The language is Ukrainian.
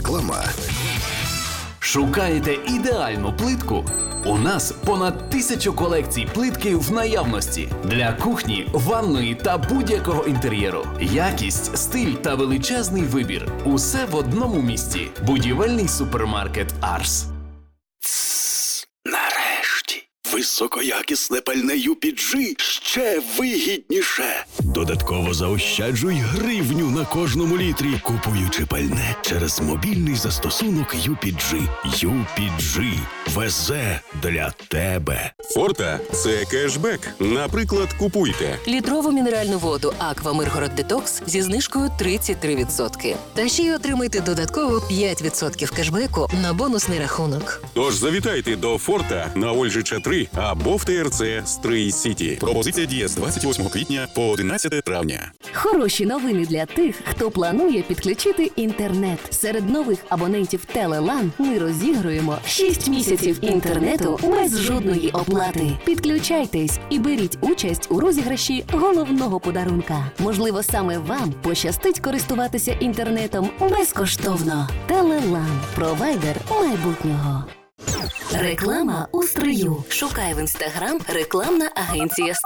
Реклама. Шукаєте ідеальну плитку? У нас понад 1000 колекцій плитки в наявності для кухні, ванної та будь-якого інтер'єру. Якість, стиль та величезний вибір. Усе в одному місці. Будівельний супермаркет «Арс». Нарешті. Високоякісне пальне UPG ще вигідніше. Додатково заощаджуй гривню на кожному літрі, купуючи пальне через мобільний застосунок UPG. UPG. Везе для тебе. Форта – це кешбек. Наприклад, купуйте літрову мінеральну воду «Аква Миргород Детокс» зі знижкою 33%. Та ще й отримайте додатково 5% кешбеку на бонусний рахунок. Тож завітайте до Форта на Ольжича 3 або в ТРЦ Стрий Сіті. Пропозиція діє з 28 квітня по 11 травня. Хороші новини для тих, хто планує підключити інтернет. Серед нових абонентів Телелан ми розігруємо 6 місяців інтернету без жодної оплати. Підключайтесь і беріть участь у розіграші головного подарунка. Можливо, саме вам пощастить користуватися інтернетом безкоштовно. Телелан – провайдер майбутнього. Реклама у стрию. Шукай в Інстаграм рекламна агенція «Стрий».